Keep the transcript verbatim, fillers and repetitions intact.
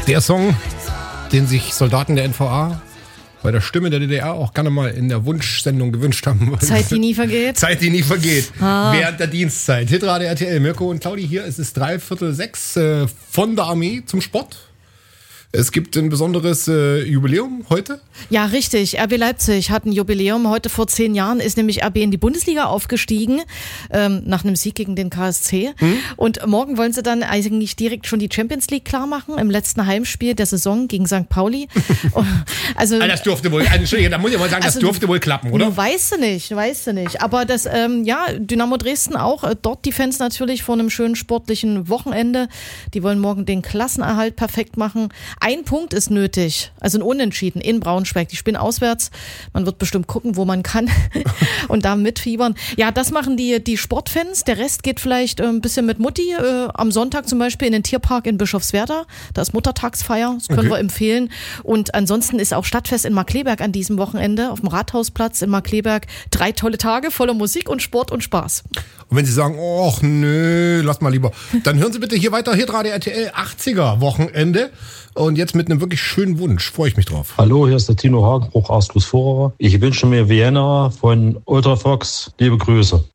Der Song, den sich Soldaten der N V A bei der Stimme der D D R auch gerne mal in der Wunschsendung gewünscht haben. Zeit, die nie vergeht. Zeit, die nie vergeht. Ah. Während der Dienstzeit. Hitradio R T L, Mirko und Claudi, hier ist es dreiviertel sechs äh, von der Armee zum Sport. Es gibt ein besonderes äh, Jubiläum heute. Ja, richtig. R B Leipzig hat ein Jubiläum. Heute vor zehn Jahren ist nämlich R B in die Bundesliga aufgestiegen, ähm, nach einem Sieg gegen den K S C. Mhm. Und morgen wollen sie dann eigentlich direkt schon die Champions League klar machen, im letzten Heimspiel der Saison gegen Sankt Pauli. also, das durfte wohl, Entschuldigung, da muss ich mal sagen, also, das durfte wohl klappen, oder? Du weißt du nicht, weißt du nicht. Aber das, ähm, ja, Dynamo Dresden auch, äh, dort die Fans natürlich vor einem schönen sportlichen Wochenende. Die wollen morgen den Klassenerhalt perfekt machen. Ein Punkt ist nötig, also ein Unentschieden in Braunschweig. Die spielen auswärts. Man wird bestimmt gucken, wo man kann und da mitfiebern. Ja, das machen die, die Sportfans. Der Rest geht vielleicht äh, ein bisschen mit Mutti. Äh, am Sonntag zum Beispiel in den Tierpark in Bischofswerda. Da ist Muttertagsfeier. Das können okay. wir empfehlen. Und ansonsten ist auch Stadtfest in Markkleeberg an diesem Wochenende auf dem Rathausplatz in Markkleeberg. Drei tolle Tage voller Musik und Sport und Spaß. Und wenn Sie sagen, ach nö, lass mal lieber, dann hören Sie bitte hier weiter Hitradio R T L achtziger Wochenende. Und jetzt mit einem wirklich schönen Wunsch. Freue ich mich drauf. Hallo, hier ist der Tino Hagenbruch aus Lustvorer. Ich wünsche mir Vienna von Ultrafox. Liebe Grüße.